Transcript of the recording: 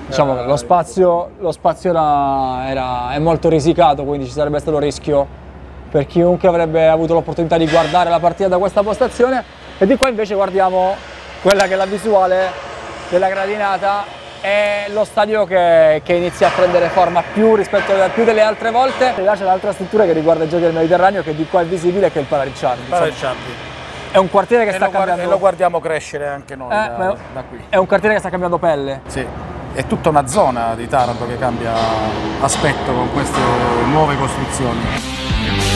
diciamo che lo spazio è molto risicato, quindi ci sarebbe stato rischio per chiunque avrebbe avuto l'opportunità di guardare la partita da questa postazione. E di qua invece guardiamo quella che è la visuale della gradinata e lo stadio che inizia a prendere forma più delle altre volte. E là c'è un'altra struttura che riguarda i giochi del Mediterraneo che di qua è visibile, che è il Pararicciardi. È un quartiere che sta cambiando. E lo guardiamo crescere anche noi da qui. È un quartiere che sta cambiando pelle. Sì, è tutta una zona di Taranto che cambia aspetto con queste nuove costruzioni.